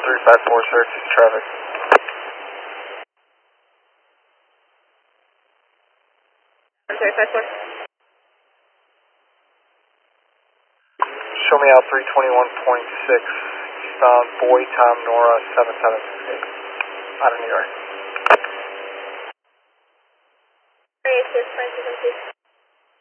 354, sir, to traffic. Sorry, 54. Show me out 321.6, eastbound Boy Tom Nora 7768, out of New York.